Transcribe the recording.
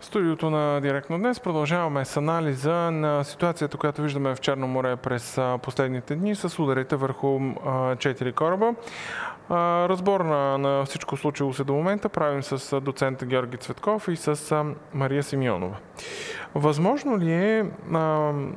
Студиото на Директно днес продължаваме с анализа на ситуацията, която виждаме в Черно море през последните дни с ударите върху 4 кораба. Разбор на всичко случило се до момента правим с доцент Георги Цветков и с Мария Симеонова. Възможно ли е